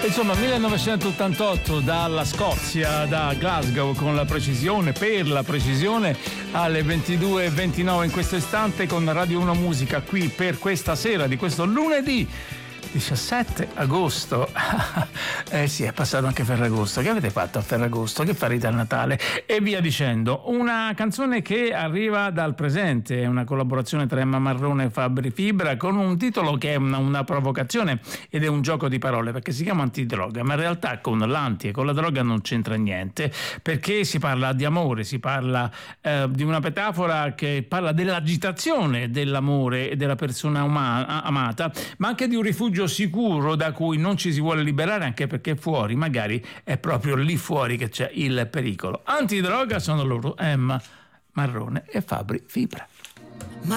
Insomma, 1988 dalla Scozia, da Glasgow, con la precisione, per la precisione, alle 22:29 in questo istante con Radio 1 Musica, qui per questa sera di questo lunedì 17 agosto. Sì, è passato anche Ferragosto. Che avete fatto a Ferragosto? Che farete a Natale? E via dicendo. Una canzone che arriva dal presente, è una collaborazione tra Emma Marrone e Fabri Fibra, con un titolo che è una provocazione ed è un gioco di parole, perché si chiama Antidroga, ma in realtà con l'anti e con la droga non c'entra niente, perché si parla di amore, si parla di una metafora che parla dell'agitazione dell'amore e della persona amata, ma anche di un rifugio sicuro da cui non ci si vuole liberare, anche perché fuori magari è proprio lì fuori che c'è il pericolo. Antidroga sono loro, Emma Marrone e Fabri Fibra.